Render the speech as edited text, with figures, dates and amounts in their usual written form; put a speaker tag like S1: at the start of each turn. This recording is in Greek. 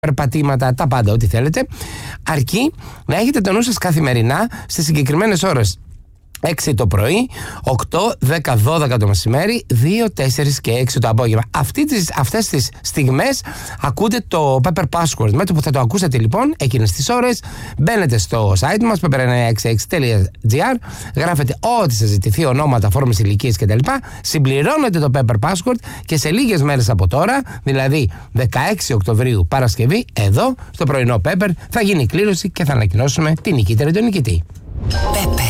S1: περπατήματα, τα πάντα, ό,τι θέλετε. Αρκεί να έχετε το νου σας καθημερινά στις συγκεκριμένες ώρες. 6 το πρωί, 8, 10, 12 το μεσημέρι, 2, 4 και 6 το απόγευμα. Αυτές τις στιγμές ακούτε το Pepper Password. Με το που θα το ακούσετε λοιπόν, εκείνες τις ώρες, μπαίνετε στο site μας, pepper966.gr, γράφετε ό,τι σας ζητηθεί, ονόματα, φόρμες, ηλικίες κτλ. Συμπληρώνετε το Pepper Password και σε λίγες μέρες από τώρα, δηλαδή 16 Οκτωβρίου Παρασκευή, εδώ στο πρωινό Pepper θα γίνει η κλήρωση και θα ανακοινώσουμε την νικήτρια ή τον νικητή.
S2: Pepper.